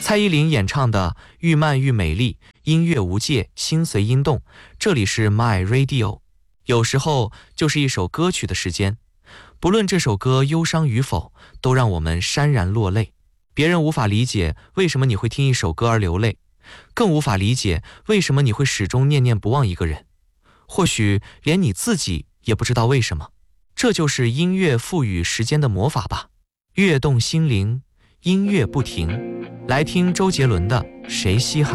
蔡依林演唱的《愈慢愈美丽》，音乐无界，心随音动。这里是 My Radio， 有时候就是一首歌曲的时间，不论这首歌忧伤与否，都让我们潸然落泪。别人无法理解为什么你会听一首歌而流泪，更无法理解为什么你会始终念念不忘一个人，或许连你自己也不知道为什么。这就是音乐赋予时间的魔法吧，跃动心灵，音乐不停。来听周杰伦的《谁稀罕》。